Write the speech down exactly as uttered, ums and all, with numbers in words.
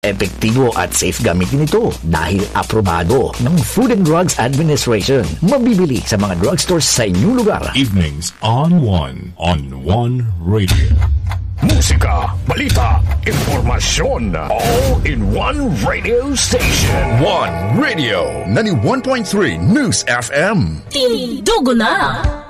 Epektibo at safe gamitin ito dahil aprobado ng Food and Drugs Administration. Mabibili sa mga drugstores sa inyong lugar. Evenings on One on One Radio. Musika, balita, impormasyon, all in one radio station. One Radio, ninety-one point three News F M. Tindugo na!